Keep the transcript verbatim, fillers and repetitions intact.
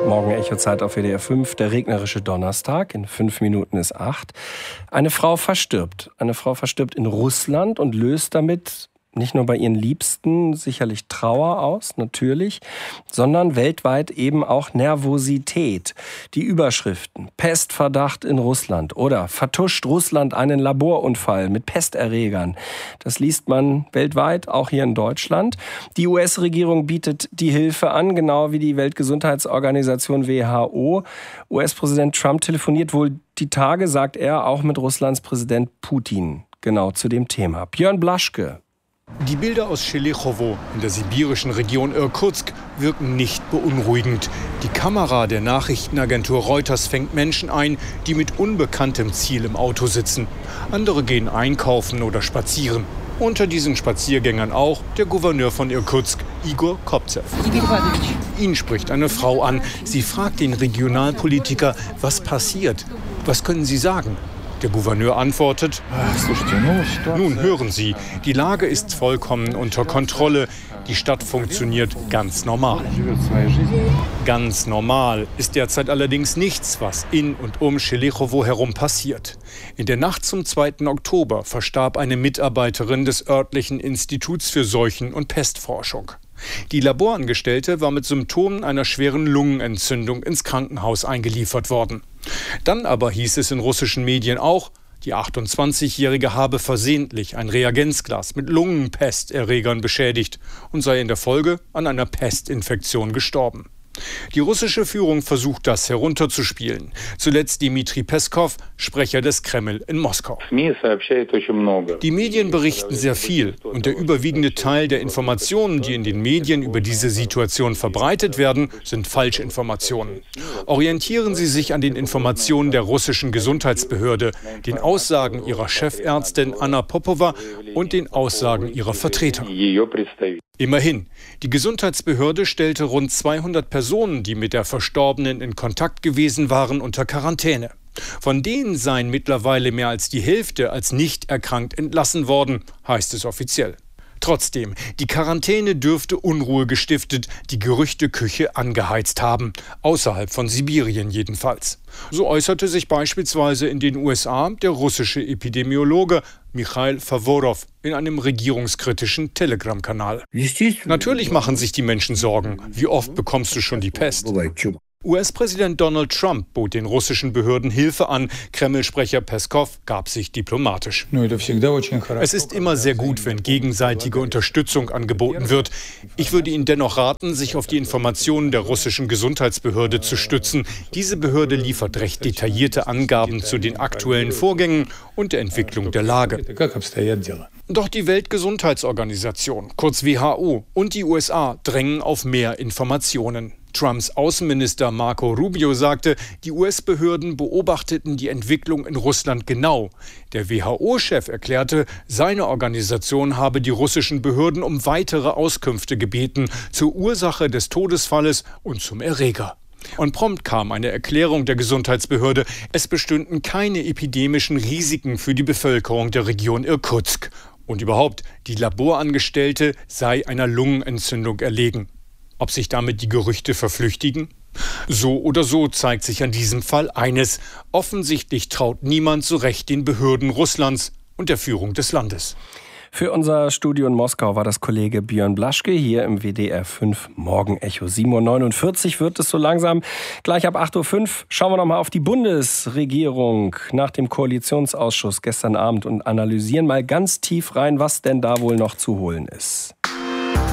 Morgen Echo-Zeit auf W D R fünf, der regnerische Donnerstag. In fünf Minuten ist acht. Eine Frau verstirbt. Eine Frau verstirbt in Russland und löst damit nicht nur bei ihren Liebsten sicherlich Trauer aus, natürlich, sondern weltweit eben auch Nervosität. Die Überschriften: Pestverdacht in Russland oder vertuscht Russland einen Laborunfall mit Pesterregern. Das liest man weltweit, auch hier in Deutschland. Die U S-Regierung bietet die Hilfe an, genau wie die Weltgesundheitsorganisation W H O. U S-Präsident Trump telefoniert wohl die Tage, sagt er, auch mit Russlands Präsident Putin. Genau zu dem Thema. Björn Blaschke. Die Bilder aus Schelechowo in der sibirischen Region Irkutsk wirken nicht beunruhigend. Die Kamera der Nachrichtenagentur Reuters fängt Menschen ein, die mit unbekanntem Ziel im Auto sitzen. Andere gehen einkaufen oder spazieren. Unter diesen Spaziergängern auch der Gouverneur von Irkutsk, Igor Kopzew. Ihn spricht eine Frau an. Sie fragt den Regionalpolitiker, was passiert. Was können Sie sagen? Der Gouverneur antwortet: Nun hören Sie, die Lage ist vollkommen unter Kontrolle. Die Stadt funktioniert ganz normal. Ganz normal ist derzeit allerdings nichts, was in und um Schelechowo herum passiert. In der Nacht zum zweiten Oktober verstarb eine Mitarbeiterin des örtlichen Instituts für Seuchen- und Pestforschung. Die Laborangestellte war mit Symptomen einer schweren Lungenentzündung ins Krankenhaus eingeliefert worden. Dann aber hieß es in russischen Medien auch, die achtundzwanzigjährige habe versehentlich ein Reagenzglas mit Lungenpesterregern beschädigt und sei in der Folge an einer Pestinfektion gestorben. Die russische Führung versucht, das herunterzuspielen. Zuletzt Dmitri Peskow, Sprecher des Kreml in Moskau. Die Medien berichten sehr viel und der überwiegende Teil der Informationen, die in den Medien über diese Situation verbreitet werden, sind Falschinformationen. Orientieren Sie sich an den Informationen der russischen Gesundheitsbehörde, den Aussagen ihrer Chefärztin Anna Popova und den Aussagen ihrer Vertreter. Immerhin, die Gesundheitsbehörde stellte rund zweihundert Personen, die mit der Verstorbenen in Kontakt gewesen waren, unter Quarantäne. Von denen seien mittlerweile mehr als die Hälfte als nicht erkrankt entlassen worden, heißt es offiziell. Trotzdem, die Quarantäne dürfte Unruhe gestiftet, die Gerüchteküche angeheizt haben. Außerhalb von Sibirien jedenfalls. So äußerte sich beispielsweise in den U S A der russische Epidemiologe Michail Favorov in einem regierungskritischen Telegram-Kanal. Natürlich machen sich die Menschen Sorgen. Wie oft bekommst du schon die Pest? U S-Präsident Donald Trump bot den russischen Behörden Hilfe an. Kreml-Sprecher Peskow gab sich diplomatisch. Es ist immer sehr gut, wenn gegenseitige Unterstützung angeboten wird. Ich würde Ihnen dennoch raten, sich auf die Informationen der russischen Gesundheitsbehörde zu stützen. Diese Behörde liefert recht detaillierte Angaben zu den aktuellen Vorgängen und der Entwicklung der Lage. Doch die Weltgesundheitsorganisation, kurz W H O, und die U S A drängen auf mehr Informationen. Trumps Außenminister Marco Rubio sagte, die U S-Behörden beobachteten die Entwicklung in Russland genau. Der W H O-Chef erklärte, seine Organisation habe die russischen Behörden um weitere Auskünfte gebeten zur Ursache des Todesfalles und zum Erreger. Und prompt kam eine Erklärung der Gesundheitsbehörde, es bestünden keine epidemischen Risiken für die Bevölkerung der Region Irkutsk. Und überhaupt, die Laborangestellte sei einer Lungenentzündung erlegen. Ob sich damit die Gerüchte verflüchtigen? So oder so zeigt sich an diesem Fall eines: Offensichtlich traut niemand so recht den Behörden Russlands und der Führung des Landes. Für unser Studio in Moskau war das Kollege Björn Blaschke hier im W D R fünf Morgenecho. sieben Uhr neunundvierzig wird es so langsam. Gleich ab acht Uhr fünf schauen wir noch mal auf die Bundesregierung nach dem Koalitionsausschuss gestern Abend und analysieren mal ganz tief rein, was denn da wohl noch zu holen ist.